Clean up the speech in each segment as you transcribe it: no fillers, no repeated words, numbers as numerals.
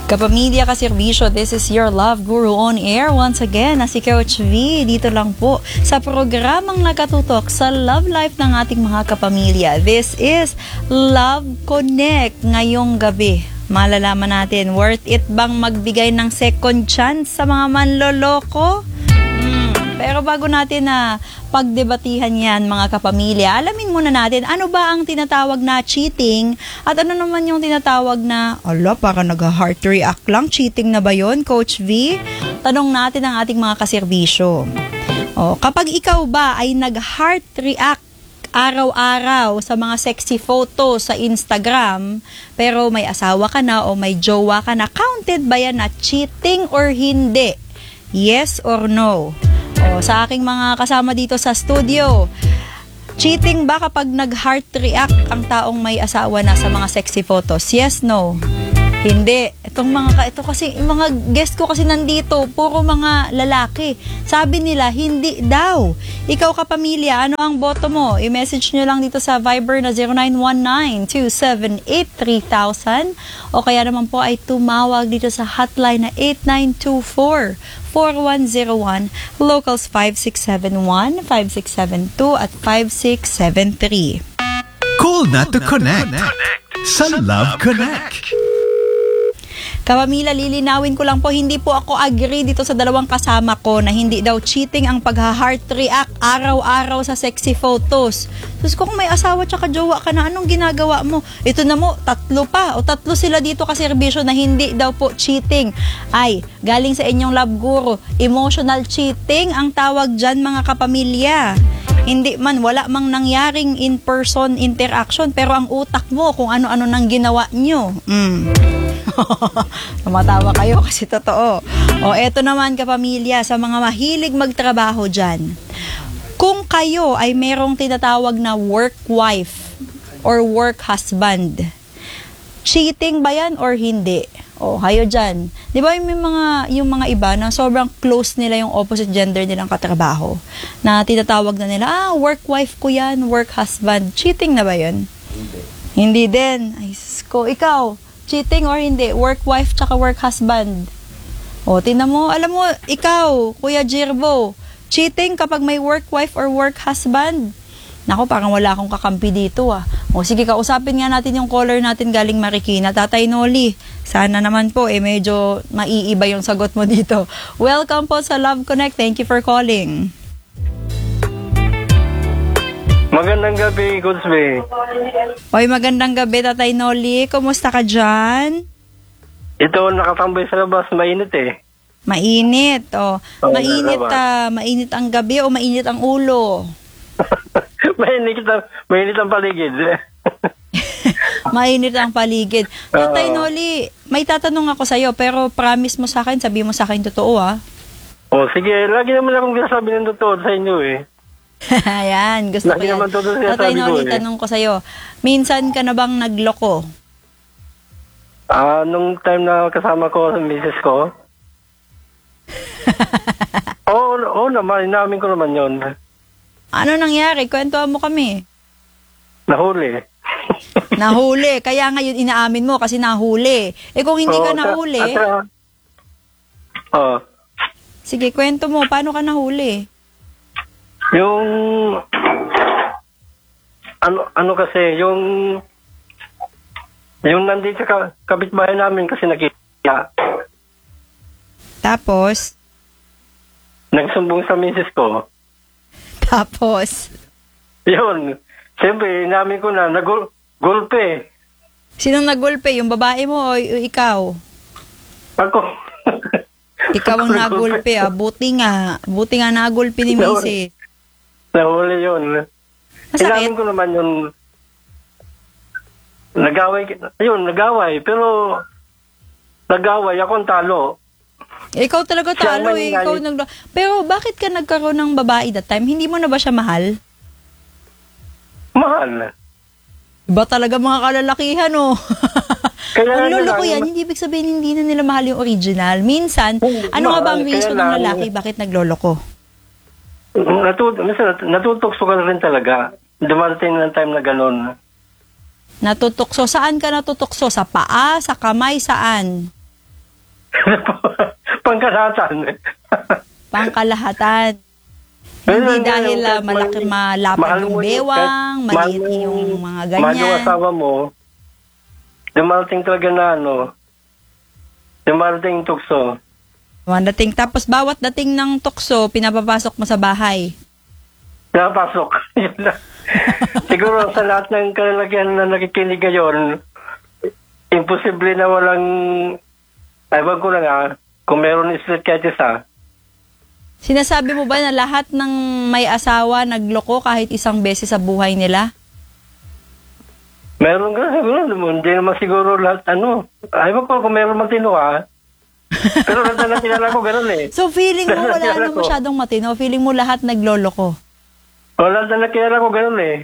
Kapamilya, kaserbisyo, this is your Love Guru on air once again na si Coach V dito lang po sa programang nakatutok sa love life ng ating mga kapamilya. This is Love Connect ngayong gabi. Malalaman natin, worth it bang magbigay ng second chance sa mga manloloko? Pero bago natin na pagdebatihan yan mga kapamilya, alamin muna natin ano ba ang tinatawag na cheating at ano naman yung tinatawag na, para nag-heart react lang, cheating na ba yun, Coach V? Tanong natin ang ating mga kaserbisyo. Kapag ikaw ba ay nag-heart react araw-araw sa mga sexy photos sa Instagram, pero may asawa ka na o may jowa ka na, counted ba yan na cheating or hindi? Yes or no? Sa aking mga kasama dito sa studio, cheating ba kapag nag-heart react ang taong may asawa na sa mga sexy photos? Yes, no? Hindi. Ito kasi, yung mga guest ko kasi nandito, puro mga lalaki. Sabi nila, hindi daw. Ikaw kapamilya, ano ang boto mo? I-message nyo lang dito sa Viber na 0919-278-3000 o kaya naman po ay tumawag dito sa hotline na 8924-4101, locals 5671, 5672 at 5673. Call na to connect sa Love Connect. Kapamilya, lilinawin ko lang po, hindi po ako agree dito sa dalawang kasama ko na hindi daw cheating ang pag-heart react araw-araw sa sexy photos. Tapos kung may asawa tsaka jowa ka na, anong ginagawa mo? Ito na mo, tatlo sila dito kaserbisyo na hindi daw po cheating. Ay, galing sa inyong Love Guru, emotional cheating ang tawag dyan mga kapamilya. Hindi man, wala mang nangyaring in-person interaction, pero ang utak mo kung ano-ano nang ginawa nyo. Tumatawa kayo kasi totoo. Eto naman kapamilya, sa mga mahilig magtrabaho dyan. Kung kayo ay merong tinatawag na work wife or work husband, cheating ba yan or hindi? Kayo dyan. Di ba yung mga iba na sobrang close nila yung opposite gender nilang katrabaho, na tinatawag na nila, work wife ko yan, work husband. Cheating na ba yun? Hindi din. Ay, ko, ikaw, cheating or hindi? Work wife tsaka work husband. Tingnan mo, alam mo, ikaw, Kuya Jirbo, cheating kapag may work wife or work husband? Nako, parang wala akong kakampi dito sige, kausapin nga natin yung caller natin galing Marikina, Tatay Noli. Sana naman po, medyo maiiba yung sagot mo dito. Welcome po sa Love Connect. Thank you for calling. Magandang gabi, Coach B. Magandang gabi, Tatay Noli. Kumusta ka dyan? Ito, nakatambay sa labas. Mainit eh. Mainit, mainit ang gabi o mainit ang ulo? Mainit ang paligid. Mainit ang paligid. Tatay Noli, may tatanong ako sa'yo, pero promise mo sa akin, sabi mo sa akin totoo sige, lagi naman akong sinasabi ng totoo sa inyo eh. Ayan, gusto lagi ko yan. Tatay Noli, tanong ko sa'yo, minsan ka na bang nagloko? Nung time na kasama ko sa misis ko? Oo naman, inamin ko naman yun. Ano nangyari? Kwentuhan mo kami. Nahuli. Nahuli. Kaya ngayon inaamin mo kasi nahuli. Kung hindi ka nahuli... Sige, kwento mo. Paano ka nahuli? Yung... Ano kasi, yung nandito sa kapitbahay namin kasi nakita. Tapos? Nagsumbong sa misis ko. Tapos? Yun. Siyempre, namin ko na, nagulpe. Sinong nagulpe? Yung babae mo o ikaw? Ako. Ikaw ang nagulpe, Buti nga nagulpe ni Mrs. Nahuli yun. Inamin ko naman yun. Nagaway. Pero, nagaway, ako ang talo. Ikaw talaga talo Pero bakit ka nagkaroon ng babae that time? Hindi mo na ba siya mahal? Mahal. Iba talaga mga kalalakihan, Kung lolo ko yan, hindi ibig sabihin hindi na nila mahal yung original. Minsan, ano nga ba ang reason ng lalaki bakit naglolo ko? Natutokso ka na rin talaga. Dumarating ng time na gano'n. Natutokso? Saan ka natutokso? Sa paa? Sa kamay? Saan? Pangkalahatan. Pangkalahatan. Pero Hindi yun, dahil kahit malaki mahal malapad yung mo bewang, maliit yung mga Mahal yung ganyan. asawa mo, dumarating talaga na dumarating yung tukso. Dating, tapos bawat dating ng tukso, pinapapasok mo sa bahay. Napasok. Yun lang. Siguro sa lahat ng kalalakihan na nakikinig ngayon, imposible na walang, ewan ko na kung meron street kahit isa. Sinasabi mo ba na lahat ng may asawa nagloko kahit isang beses sa buhay nila? Meron ka siguro, hindi naman siguro lahat, ewan ko kung meron matino Pero lahat na kilala ko, gano'n eh. So feeling mo wala Kilala na ko. masyadong matino? Feeling mo lahat nagloloko? Lahat na kilala ko, gano'n eh.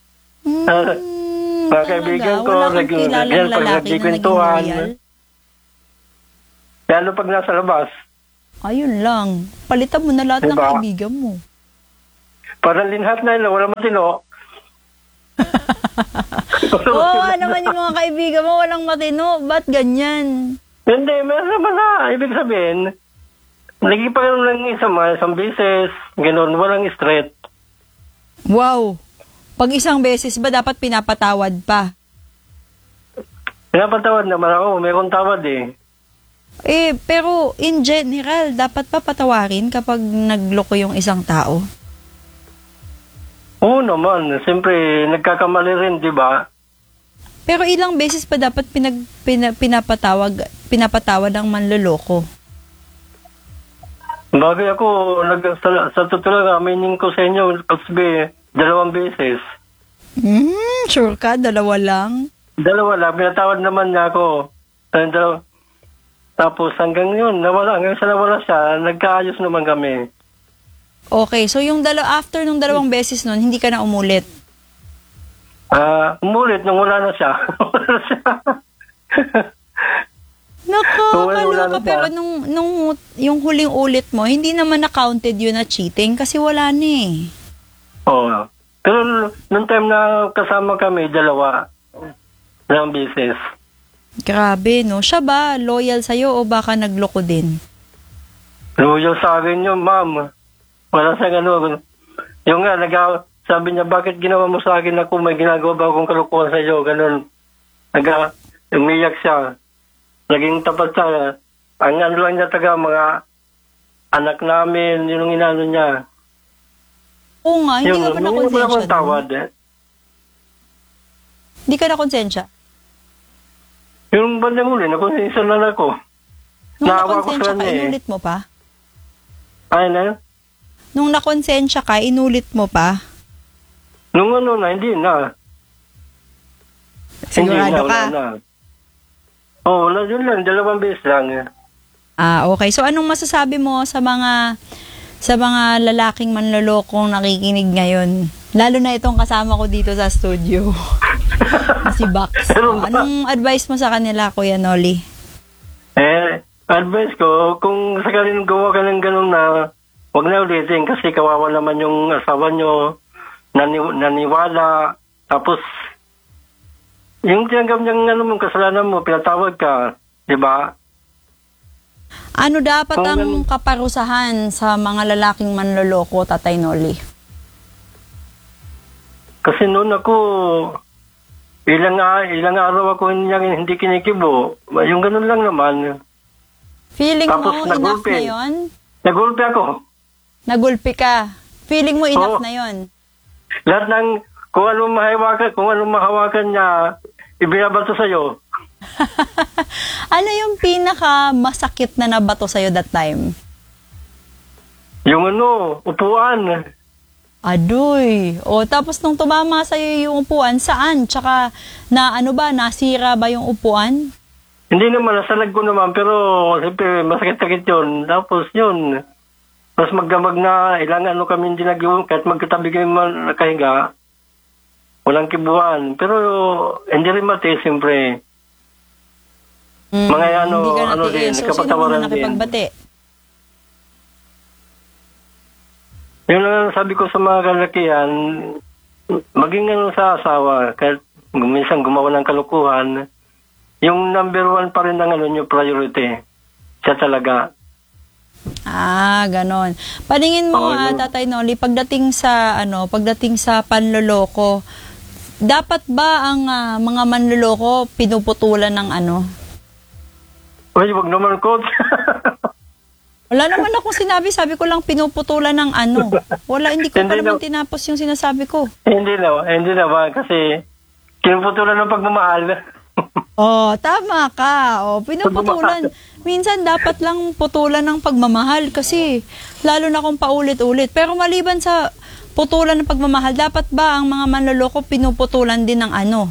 Mga kaibigan ko, wala kang kilalang pag lalaki na naging nagkikwentuhan. loyal? Lalo pag nasa labas. Ayun lang. Palitan mo na lahat ng Diba? kaibigan mo. Parang linhat na yun, wala matino. Oo, naman yung mga kaibigan mo, walang matino. Ba't ganyan? Hindi, meron naman na. Ibig sabihin, nagipagano lang isang beses, gano'n, walang straight. Wow. Pag isang beses ba, dapat pinapatawad pa? Pinapatawad naman ako, mayroong tawad eh. Pero in general, dapat pa patawarin kapag nagloko yung isang tao? Oo naman, siyempre, nagkakamali rin, di ba? Pero ilang beses pa dapat pinapatawad ang manloloko? Bagay ako, sa totoo lang, aminin ko sa inyo, Kasbe, 2 beses. Sure ka? 2 lang? 2 lang, pinatawad naman niya ako. Tapos hanggang hanggang sa nawala siya, nagkaayos naman kami. Okay, so yung after nung 2 beses nun, hindi ka na umulit? Umulit nung wala na siya. Wala na siya. Nakakaloka, na pero siya. nung yung huling ulit mo, hindi naman na-counted yun na cheating kasi wala na eh. Oo. Pero nung time na kasama kami, 2 beses. Grabe, no? Siya ba loyal sa'yo o baka nagloko din? Loyal sa akin yun, ma'am. Wala sa yung sabi niya, bakit ginawa mo sa akin ako? May ginagawa ba akong kalukuhan sa iyo? Ganun. Umiyak siya. Naging tapat siya. Ang lang niya mga anak namin, yun ang inano niya. Oo nga, hindi ka ba na-konsensya tawad doon? Hindi ka na-konsensya? Yung bandang uli, nakonsensya na ako. Nung Naawa ko nakonsensya sa ka, kanya eh. inulit mo pa? Ay na? Nung nakonsensya ka, inulit mo pa? Nung hindi na. Sigurado ka? Oo, yun lang, 2 beses lang. Okay. So, anong masasabi mo sa mga lalaking manlolokong nakikinig ngayon? Lalo na itong kasama ko dito sa studio. Si Bax. Anong advice mo sa kanila, Kuya Noli? Advice ko, kung sakaling gawa ka ng ganun na, wag na ulitin kasi kawawa naman yung asawa nyo, naniwala, tapos, yung tinanggap niyang kasalanan mo, pinatawag ka, di ba? Ano dapat ang kaparusahan sa mga lalaking manloloko, Tatay Noli? Kasi noon ako, ilang araw ako hindi kinikibo. Yung ganun lang naman. Feeling Tapos mo enough na yon? Nagulpi ako. Nagulpi ka. Feeling mo enough Oo. na yon? Lahat ng, kung anong mahawakan niya, ibinabato sa'yo. Ano yung pinaka masakit na nabato sa'yo that time? Yung upuan. Adoy. O tapos nung tumama sa'yo yung upuan, saan? Tsaka nasira ba yung upuan? Hindi naman, nasalag ko naman, pero siyempre masakit-sakit yun. Tapos yun, mas magdamag na ilang kami hindi kahit magkatabi kami nakahiga, walang kibuan. Pero hindi rin mati, siyempre. Mga Hindi ka din, natiis. So, sino kapatawaran muna din. nakipagbati? Yun ang sabi ko sa mga kalakihan, maging sa asawa, kahit minsan gumawa ng kalukuhan, yung number 1 pa rin ang yung priority. siya talaga. Ganon. Paningin mo, Oo, yun. Tatay Noli, pagdating sa panloloko, dapat ba ang mga manloloko pinuputulan ng ano? Uy, wag naman, Coach. Wala naman akong sabi ko lang pinuputulan ng ano. Wala, hindi ko pa Hindi naman na- tinapos yung sinasabi ko. Hindi naman, kasi kinuputulan ng pagmamahal. Oh, tama ka. Oh, pinuputulan. Minsan dapat lang putulan ng pagmamahal kasi lalo na kung paulit-ulit. Pero maliban sa putulan ng pagmamahal, dapat ba ang mga manloloko pinuputulan din ng ano?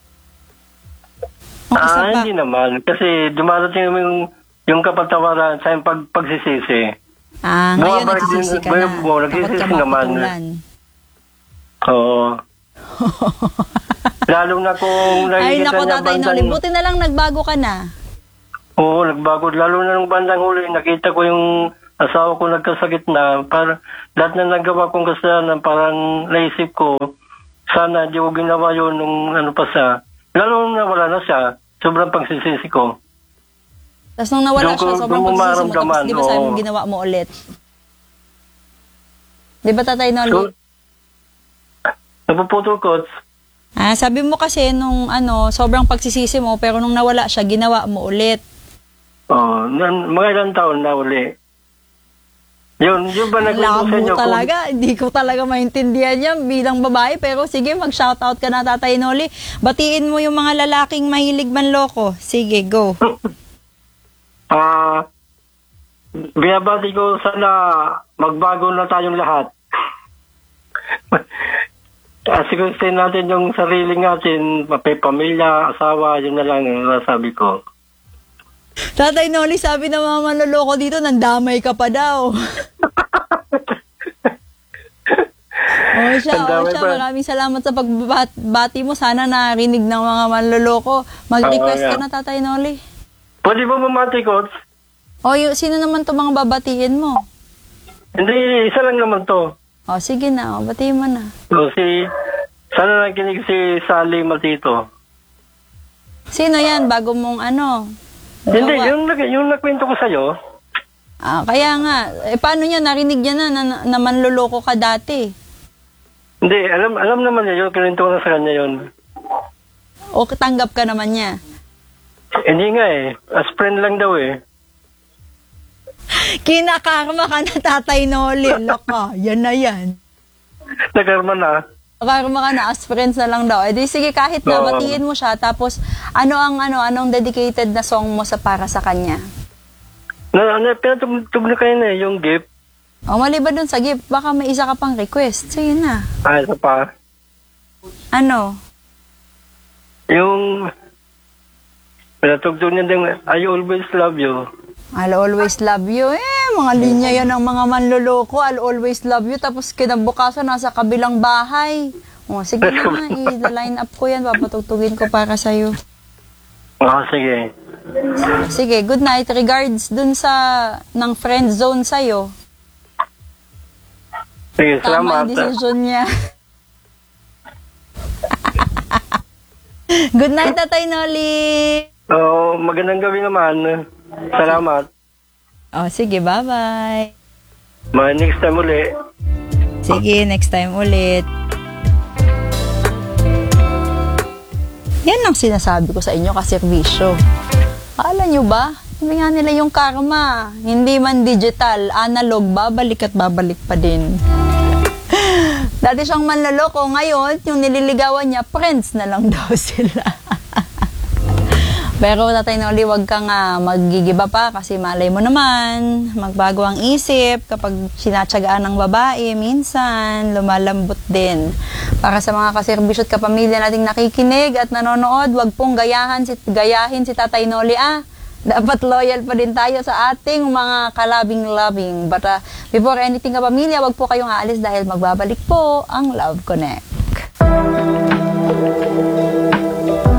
O isa pa? Hindi naman. Kasi dumarating yung kapatawaran sa yung pagsisisi. Ngayon Bumabalik nagsisisi din- ka na. nagsisisi Dapat ka naman. maputulan. Oo. Lalo na kung Ay, nakikita nako, niya Tatay Noli. Buti na lang nagbago ka na. Oo, nagbago. Lalo na nung bandang huli, nakita ko yung asawa ko nagkasakit na. Para, lahat na nagawa kong kasalanan, parang naisip ko, sana di ko ginawa yun nung ano pa siya. Lalo na wala na siya, sobrang pagsisisi ko. Tapos nung nawala Doon ko- siya, sobrang doon mo pagsisisi mo. Tapos maramdaman, di ba sabi mo oo. ginawa mo ulit? Di ba, Tatay Noli? So, napuputol, Coach. Sabi mo kasi nung sobrang pagsisisi mo, pero nung nawala siya, ginawa mo ulit. Oh, mga ilang taon na uli. Yun ba nagkwento sa Labo inyo? talaga. Hindi ko talaga maintindihan yan bilang babae. Pero sige, mag-shoutout ka na, Tatay Noli. Batiin mo yung mga lalaking mahilig manloko. Sige, go. Binabati ko sana magbago na tayong lahat. Asikusin natin yung sarili natin, pamilya, asawa, yun na lang ang nasabi ko. Tatay Noli, sabi ng mga manloloko dito, nandamay ka pa daw. Nandamay pa. Maraming salamat sa pagbati mo. Sana narinig ng mga manloloko. Mag-request Oo, ka yeah. na, Tatay Noli. Pwede ba mamati, Coach? Sino naman to mga babatiin mo? Hindi, isa lang naman to. Sige na, batiin mo na. So, sana nakinig si Sally Matito. Sino yan? Bago mong Hindi, gawa? yung nakwento ko sa'yo. Kaya nga, paano niya, narinig niya na manloloko ka dati? Hindi, alam naman niya yun, kinento ko na sa kanya yun. O tanggap ka naman niya? Hindi nga as friend lang daw Kinakarma ka na, Tatay Noli. Laka, yan na yan. Nakarma na. Karma ka na, as friends na lang daw. Di sige, kahit na, Oo. batiin mo siya. Tapos, anong dedicated na song mo para sa kanya? Pinatugtog na kayo na yung gift. Maliban dun sa gift, baka may isa ka pang request. Sige na. Isa pa. Ano? Yung pinatugtog niya din, I always love you. I'll always love you. Mga linya yan ng mga manloloko. I'll always love you. Tapos kinabukasan, nasa kabilang bahay. Sige na, i-line up ko yan. Papatugtugin ko para sa'yo. Sige. Sige, good night. Regards dun ng friend zone sa'yo. Sige, Tama salamat. yung decision niya. Good night, Tatay Noli. Magandang gabi naman. Salamat. Sige, bye-bye. Next time uli. Sige, next time ulit. Yan ang sinasabi ko sa inyo kaservisyo. Akala nyo ba? Sabi nga nila yung karma. Hindi man digital, analog, babalik at babalik pa din. Dati siyang manloloko. Ngayon, yung nililigawan niya, friends na lang daw sila. Pero Tatay Noli, wag kang magigiba pa kasi malay mo naman, magbago ang isip kapag sinatsagaan ng babae, minsan lumalambot din. Para sa mga kaserbisyo at kapamilya nating nakikinig at nanonood, wag pong gayahin si Tatay Noli. Dapat loyal pa din tayo sa ating mga kalabing-labing. But before anything kapamilya, wag po kayong aalis dahil magbabalik po ang Love Connect.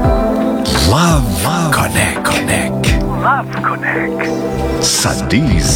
Love Connect. Love Connect. Sa DZ